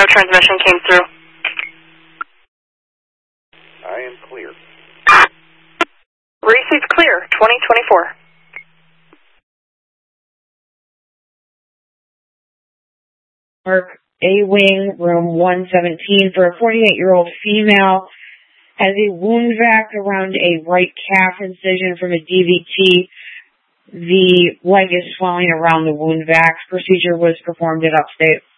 transmission came through. I am clear. Received clear, 2024. Park A-Wing, room 117, for a 48-year-old female. Has a wound vac around a right calf incision from a DVT. The leg is swelling around the wound vac. Procedure was performed at Upstate.